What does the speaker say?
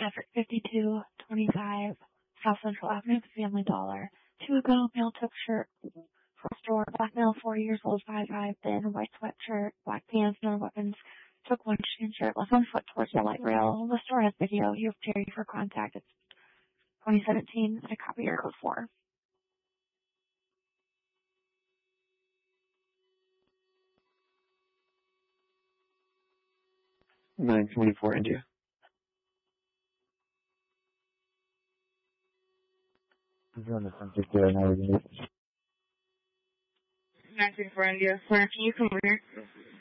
Maverick 5225 South Central Avenue, the Family Dollar. 2 ago, male took shirt from store. Black male, 40 years old, 5'5", thin, white sweatshirt, black pants, no weapons. Took one jean shirt, left one foot towards the light rail. The store has video. You have Jerry for contact. It's 2017. I copy your code 4. 924 India. He's on the census there now. 924 India. Sir, can you come over here?